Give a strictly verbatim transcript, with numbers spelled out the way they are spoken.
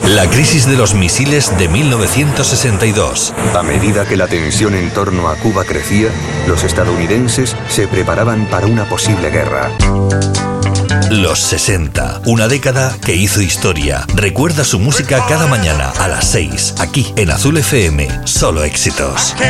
La crisis de los misiles de mil novecientos sesenta y dos. A medida que la tensión en torno a Cuba crecía, los estadounidenses se preparaban para una posible guerra. Los sesenta, una década que hizo historia. Recuerda su música cada mañana a las seis, aquí en Azul F M. Solo éxitos.